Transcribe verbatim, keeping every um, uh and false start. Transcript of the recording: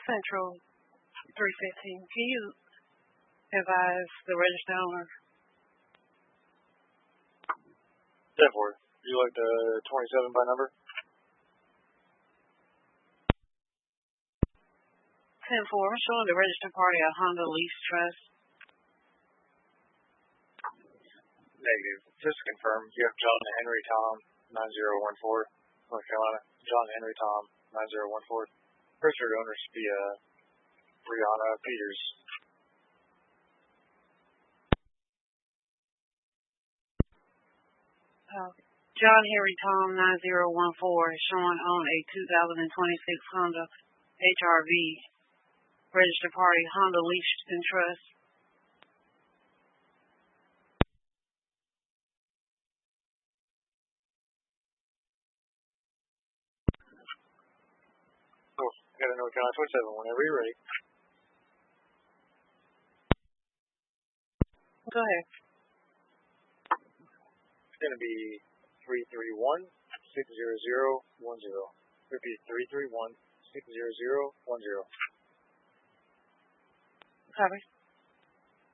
Central three fifteen. Can you advise the registered owner? ten four. Do you like the twenty-seven by number? ten four. I'm showing the registered party a Honda Lease Trust. Negative. Just to confirm, you have John Henry Tom nine zero one four, North Carolina. John Henry Tom nine zero one four. Registered owner should be uh, Brianna Peters. Uh, John Henry Tom nine zero one four is showing on a two thousand twenty-six Honda H R V. Registered party Honda Lease and Trust. Oh, got a North Carolina twenty-seven whenever you're ready. Go ahead. It's going to be three three one, six zero zero, one zero. Repeat, three three one, six zero zero, one zero. Copy.